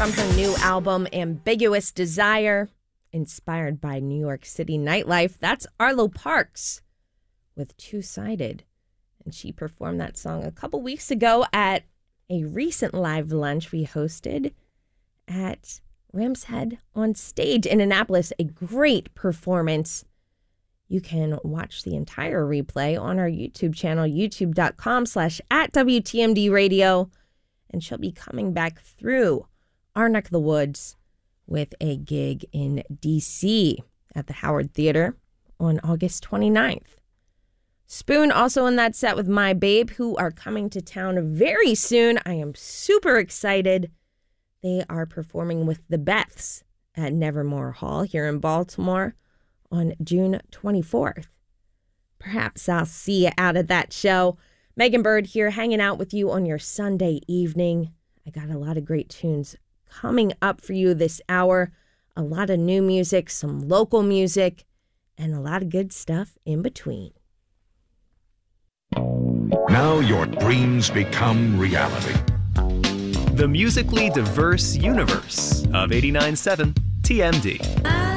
from her new album, Ambiguous Desire, inspired by New York City nightlife. That's Arlo Parks with Two-Sided. And she performed that song a couple weeks ago at a recent live lunch we hosted at Ram's Head on Stage in Annapolis. A great performance. You can watch the entire replay on our YouTube channel, youtube.com/@WTMDradio. And she'll be coming back through our neck of the woods with a gig in D.C. at the Howard Theater on August 29th. Spoon also in that set with My Babe, who are coming to town very soon. I am super excited. They are performing with the Beths at Nevermore Hall here in Baltimore on June 24th. Perhaps I'll see you out at that show. Megan Bird here hanging out with you on your Sunday evening. I got a lot of great tunes coming up for you this hour. A lot of new music, some local music, and a lot of good stuff in between. Now your dreams become reality. The musically diverse universe of 89.7 TMD.